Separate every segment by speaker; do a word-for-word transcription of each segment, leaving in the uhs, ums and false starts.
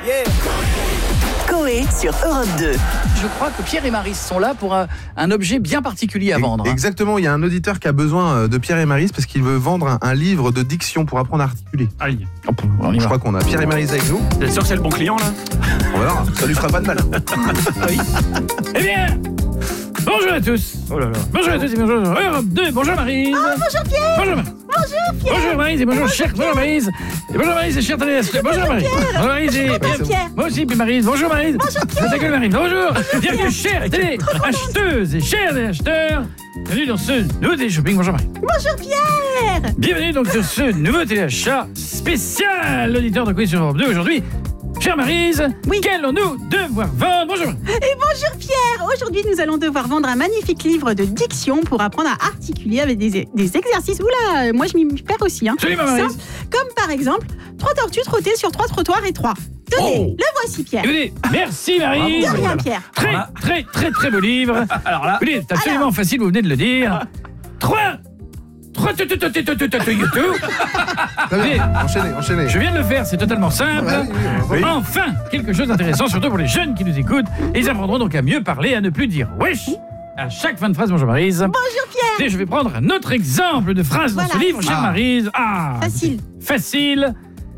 Speaker 1: Coé sur Europe deux.
Speaker 2: Je crois que Pierre et Maryse sont là pour un, un objet bien particulier à vendre.
Speaker 3: Exactement, il y a un auditeur qui a besoin de Pierre et Maryse parce qu'il veut vendre un, un livre de diction pour apprendre à articuler.
Speaker 4: Aïe.
Speaker 2: Hop, on y
Speaker 3: Je
Speaker 2: va.
Speaker 3: crois qu'on a Pierre et Maryse avec nous.
Speaker 4: T'es sûr que c'est le bon client là?
Speaker 3: On verra, ça lui fera pas de mal.
Speaker 2: Oui.
Speaker 5: Eh bien, bonjour à tous.
Speaker 4: Oh là là.
Speaker 5: Bonjour à tous et bonjour Europe deux. Bonjour Maryse.
Speaker 6: Oh, bonjour Pierre.
Speaker 5: Bonjour Maryse. Bonjour Pierre. Bonjour Maryse et bonjour cher. Bonjour Maryse. Et bonjour Maryse et cher téléspectateur. Bonjour Maryse. Bonjour Maryse et
Speaker 6: Bonjour Pierre.
Speaker 5: moi aussi puis Maryse. Bonjour Maryse.
Speaker 6: Bonjour Pierre.
Speaker 5: Ta gueule Maryse. Bonjour. Bienvenue chères télé acheteuses et chers téléacheteurs. Bienvenue dans ce nouveau télé-shopping. Bonjour Maryse.
Speaker 6: Bonjour Pierre.
Speaker 5: Bienvenue donc sur ce nouveau téléachat spécial auditeur de Quiz sur Europe deux aujourd'hui. Chère Maryse,
Speaker 6: Oui.
Speaker 5: qu'allons-nous devoir vendre? Bonjour.
Speaker 6: Et bonjour Pierre. Aujourd'hui, nous allons devoir vendre un magnifique livre de diction pour apprendre à articuler avec des, des exercices. Oula, moi je m'y perds aussi. Hein.
Speaker 5: Salut, ma Maryse.
Speaker 6: Simple, comme par exemple, trois tortues trottées sur trois trottoirs et trois. Tenez,
Speaker 5: Oh.
Speaker 6: le voici Pierre.
Speaker 5: Écoutez, merci Maryse.
Speaker 6: De rien Pierre.
Speaker 5: Très, très, très, très beau livre.
Speaker 4: Alors là,
Speaker 5: Écoutez, c'est absolument facile, vous venez de le dire. Trois. Trois. tout, tout, tout, tout, tout, tout, tout, tout.
Speaker 3: Très bien, enchaînez, enchaînez.
Speaker 5: Je viens de le faire, c'est totalement simple.
Speaker 3: Ouais, oui, oui, oui.
Speaker 5: Enfin, quelque chose d'intéressant, surtout pour les jeunes qui nous écoutent. Ils apprendront donc à mieux parler, à ne plus dire wesh à chaque fin de phrase. Bonjour Maryse.
Speaker 6: Bonjour Pierre.
Speaker 5: Et je vais prendre un autre exemple de phrase dans
Speaker 6: Voilà.
Speaker 5: ce livre, chère
Speaker 3: Ah.
Speaker 5: Maryse. Ah,
Speaker 6: Facile.
Speaker 5: Facile.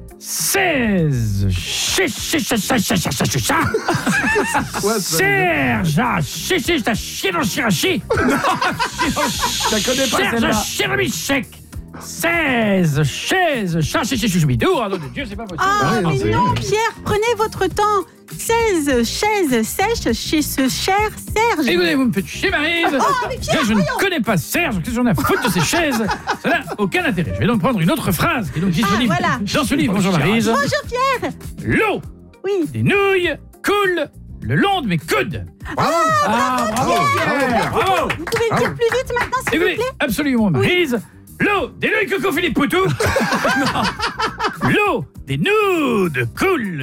Speaker 5: seize. Chi- chi- chi- chi- chi- chi- chi- chi- chi-
Speaker 3: Quoi, ça
Speaker 5: Serge a chié, chié, t'as chié dans le chirachi.
Speaker 4: je la connais pas
Speaker 5: Serge
Speaker 4: celle-là.
Speaker 5: Chirabichek. seize chaises, chat, chat, chat, choubidou. Oh non, de Dieu, c'est pas possible.
Speaker 6: Ah,
Speaker 3: ouais, non,
Speaker 6: mais
Speaker 3: c'est-
Speaker 6: non Pierre, prenez votre temps. seize chaises sèches chez ce cher Serge.
Speaker 5: Écoutez, vous me faites chier, Maryse.
Speaker 6: Oh, mais Pierre,
Speaker 5: je ne
Speaker 6: voyons.
Speaker 5: connais pas Serge. Qu'est-ce que j'en ai à foutre de ces chaises? Ça n'a aucun intérêt. Je vais donc prendre une autre phrase qui est donc disponible
Speaker 6: Ah, voilà.
Speaker 5: dans ce livre. Bonjour, Maryse.
Speaker 6: Bonjour Pierre.
Speaker 5: L'eau
Speaker 6: Oui.
Speaker 5: des nouilles coule le long de mes coudes.
Speaker 3: Bravo.
Speaker 5: Ah, bravo,
Speaker 3: Bravo, Pierre.
Speaker 5: bravo.
Speaker 6: Vous pouvez le dire plus vite maintenant s'il vous
Speaker 5: Écoutez,
Speaker 6: plaît.
Speaker 5: absolument, Maryse. L'eau des nouilles Coco Philippe Poutou. L'eau des nudes coule